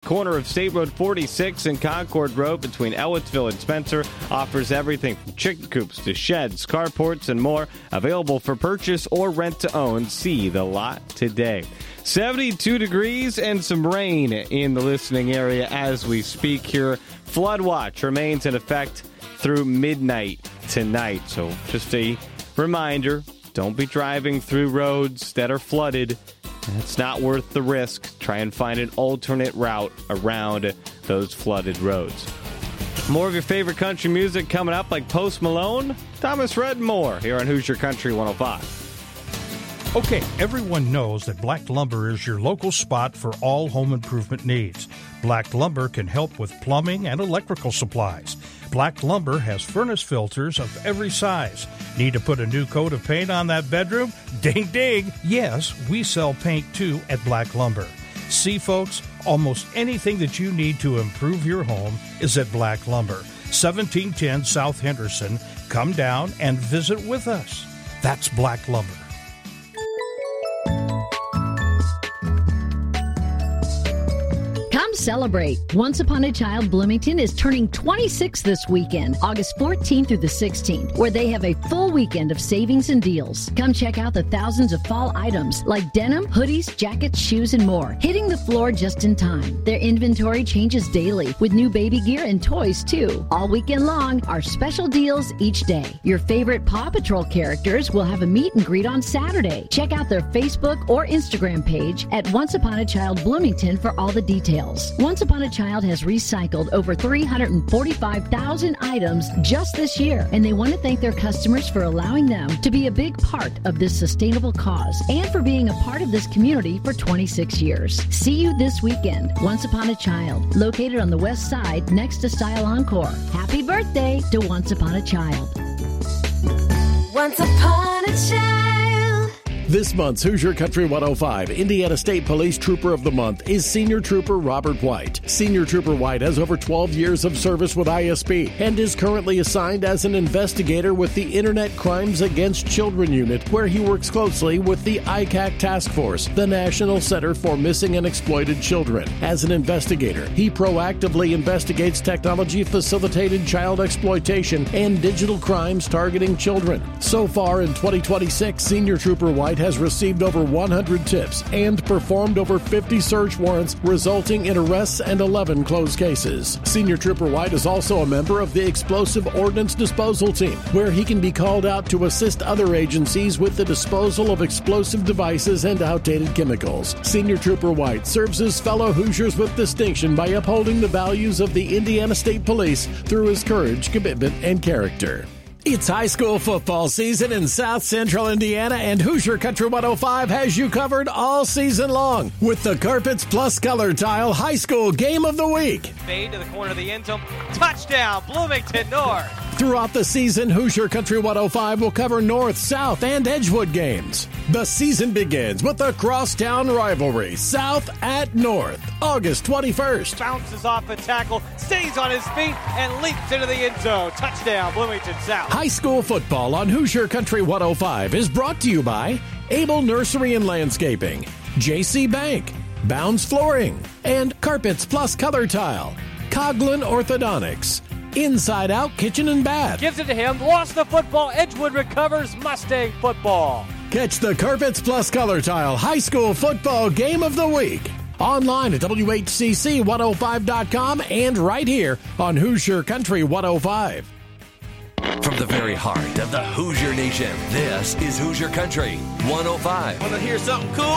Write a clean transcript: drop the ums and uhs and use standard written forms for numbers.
corner of State Road 46 and Concord Road between Ellettsville and Spencer. Offers everything from chicken coops to sheds, carports, and more. Available for purchase or rent to own. See the lot today. 72 degrees and some rain in the listening area as we speak here. Flood watch remains in effect through midnight tonight. So just a reminder, don't be driving through roads that are flooded. It's not worth the risk. Try and find an alternate route around those flooded roads. More of your favorite country music coming up, like Post Malone, Thomas Rhett, and more here on Hoosier Country 105. Okay, everyone knows that Black Lumber is your local spot for all home improvement needs. Black Lumber can help with plumbing and electrical supplies. Black Lumber has furnace filters of every size. Need to put a new coat of paint on that bedroom? Ding, ding! Yes, we sell paint too at Black Lumber. See, folks, almost anything that you need to improve your home is at Black Lumber. 1710 South Henderson. Come down and visit with us. That's Black Lumber. Come celebrate. Once Upon a Child Bloomington is turning 26 this weekend, August 14th through the 16th, where they have a full weekend of savings and deals. Come check out the thousands of fall items like denim, hoodies, jackets, shoes, and more, hitting the floor just in time. Their inventory changes daily with new baby gear and toys, too. All weekend long are special deals each day. Your favorite Paw Patrol characters will have a meet and greet on Saturday. Check out their Facebook or Instagram page at Once Upon a Child Bloomington for all the details. Once Upon a Child has recycled over 345,000 items just this year, and they want to thank their customers for allowing them to be a big part of this sustainable cause and for being a part of this community for 26 years. See you this weekend. Once Upon a Child, located on the west side next to Style Encore. Happy birthday to Once Upon a Child. Once Upon a Child. This month's Hoosier Country 105 Indiana State Police Trooper of the Month is Senior Trooper Robert White. Senior Trooper White has over 12 years of service with ISP and is currently assigned as an investigator with the Internet Crimes Against Children Unit, where he works closely with the ICAC Task Force, the National Center for Missing and Exploited Children. As an investigator, he proactively investigates technology-facilitated child exploitation and digital crimes targeting children. So far in 2026, Senior Trooper White has received over 100 tips and performed over 50 search warrants, resulting in arrests and 11 closed cases. Senior Trooper White is also a member of the Explosive Ordnance Disposal Team, where he can be called out to assist other agencies with the disposal of explosive devices and outdated chemicals. Senior Trooper White serves his fellow Hoosiers with distinction by upholding the values of the Indiana State Police through his courage, commitment, and character. It's high school football season in South Central Indiana, and Hoosier Country 105 has you covered all season long with the Carpets Plus Color Tile High School Game of the Week. Fade to the corner of the end zone. Touchdown, Bloomington North. Throughout the season, Hoosier Country 105 will cover North, South, and Edgewood games. The season begins with the crosstown rivalry, South at North, August 21st. Bounces off a tackle, stays on his feet, and leaps into the end zone. Touchdown, Bloomington South. High school football on Hoosier Country 105 is brought to you by Able Nursery and Landscaping, J.C. Bank, Bounds Flooring, and Carpets Plus Color Tile, Coughlin Orthodontics, Inside Out Kitchen and Bath. Gives it to him, lost the football, Edgewood recovers, Mustang football. Catch the Carpets Plus Color Tile High School Football Game of the Week online at WHCC105.com and right here on Hoosier Country 105. From the very heart of the Hoosier Nation, this is Hoosier Country 105. Want to hear something cool?